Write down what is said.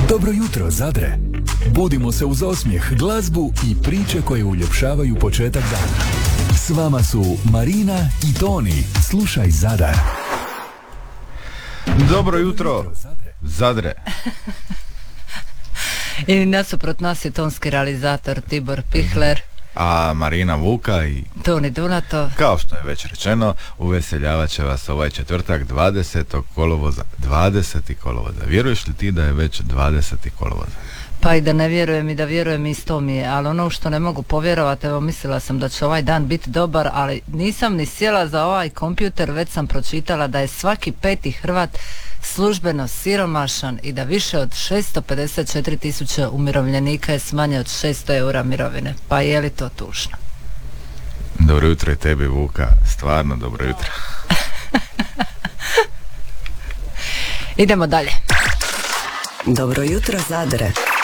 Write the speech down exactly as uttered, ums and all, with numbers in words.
Dobro jutro, Zadre. Budimo se uz osmijeh, glazbu i priče koje uljepšavaju početak dana. S vama su Marina i Toni. Slušaj Zadar. Dobro jutro, Zadre. I nasuprot nas je tonski realizator Tibor Pihler, A Marina Vuka i Toni Dunatov. kao što je već rečeno, uveseljavat će vas ovaj četvrtak dvadesetog kolovoza. dvadeseti kolovoza. Vjeruješ li ti da je već dvadeseti kolovoza? Pa i da ne vjerujem i da vjerujem isto mi je, ali ono što ne mogu povjerovati, evo mislila sam da će ovaj dan biti dobar, ali nisam ni sjela za ovaj kompjuter, već sam pročitala da je svaki peti Hrvat službeno siromašan i da više od šesto pedeset četiri tisuće umirovljenika je s manje od šesto eura mirovine. Pa je li to tužno? Dobro jutro i tebi, Vuka, stvarno dobro jutro. Idemo dalje. Dobro jutro, Zadre.